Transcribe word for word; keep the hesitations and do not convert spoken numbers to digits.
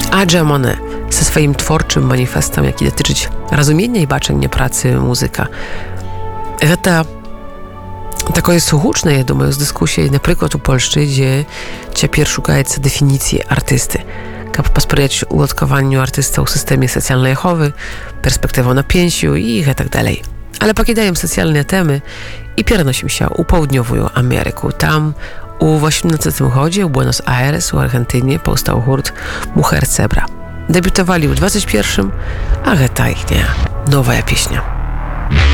Adja Monet ze swoim twórczym manifestem, jaki dotyczyć rozumienia i baczenia pracy muzyka. Гэта такое сugучнае, я думаю, з дыскусіяй, напрыклад, у Польшчы, дзе цяпер шукаецца дэфініцыі артысты, каб паспрыяць уладкаванню артыста ў сістэме сацыяльнай аховы, перспектываў на пенсію і гэтак далей. Але пакідаем сацыяльныя тэмы і пераносімся ў паўднёвую Амерыку. Там у восемнадцатым годзе ў Буэнос-Айрес у Аргентыне паўстаў гурт Mujer Zebra. Дэбютавалі ў двадцать первым, а гэта іхняя новая песня.